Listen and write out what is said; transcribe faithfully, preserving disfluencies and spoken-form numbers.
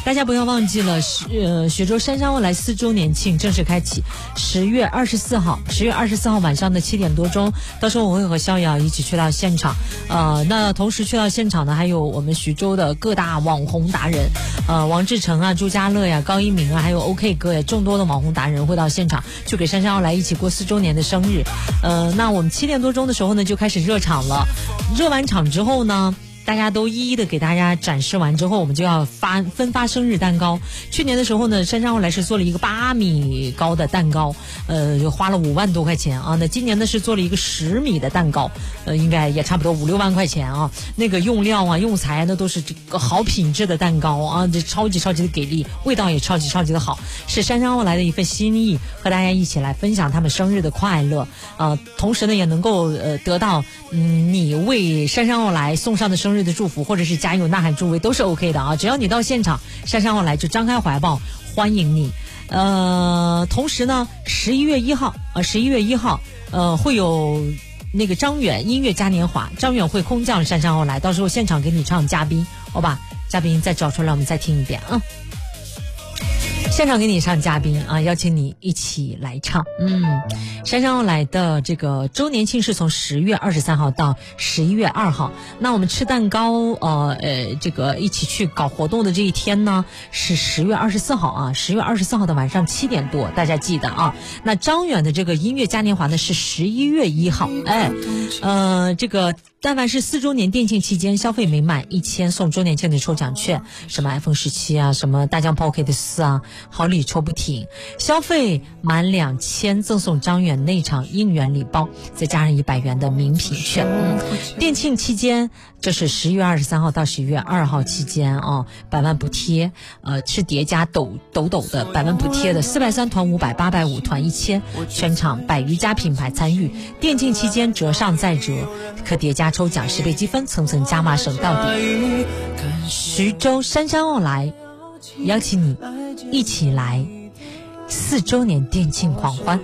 大家不要忘记了，呃，徐州杉杉奥莱四周年庆正式开启，十月二十四号，十月二十四号晚上的七点多钟，到时候我会和逍遥一起去到现场。呃，那同时去到现场呢，还有我们徐州的各大网红达人，呃，王志成啊、朱家乐呀、高一鸣啊，还有 OK 哥呀，众多的网红达人会到现场去给杉杉奥莱一起过四周年的生日。呃，那我们七点多钟的时候呢，就开始热场了。热完场之后呢，大家都一一的给大家展示完之后，我们就要发分发生日蛋糕。去年的时候呢，杉杉奥莱是做了一个八米高的蛋糕，呃，就花了五万多块钱啊。那今年呢是做了一个十米的蛋糕，呃，应该也差不多五六万块钱啊。那个用料啊、用材那都是这个好品质的蛋糕啊，这超级超级的给力，味道也超级超级的好，是杉杉奥莱的一份心意，和大家一起来分享他们生日的快乐。呃，同时呢也能够呃得到嗯你为杉杉奥莱送上的生日的祝福，或者是加油呐喊助威都是 OK 的啊！只要你到现场，杉杉奥莱就张开怀抱欢迎你。呃，同时呢，十一月一号啊，十一月一号，呃，会有那个张远音乐嘉年华，张远会空降杉杉奥莱，到时候现场给你唱嘉宾，好吧？嘉宾再找出来，我们再听一遍啊。现场给你上嘉宾啊，邀请你一起来唱。嗯，杉杉奥莱的这个周年庆是从十月二十三号到十一月二号。那我们吃蛋糕，呃呃，这个一起去搞活动的这一天呢，是十月二十四号啊，十月二十四号的晚上七点多，大家记得啊。那张远的这个音乐嘉年华呢是十一月一号，哎，呃，这个。但凡是四周年店庆期间消费每满一千送周年庆的抽奖券，什么 iPhone 十七啊，什么大疆 Pocket 四啊，好礼抽不停。消费满两千赠送张远内场应援礼包，再加上一百元的名品券。嗯，店庆期间，这是十月二十三号到十一月二号期间啊，百万补贴，呃，是叠加抖抖抖的百万补贴的，四百三团五百，八百五团一千，全场百余家品牌参与。店庆期间折上再折，可叠加抽奖十倍积分，层层加码省到底。徐州杉杉奥莱邀请你一起来四周年店庆狂欢。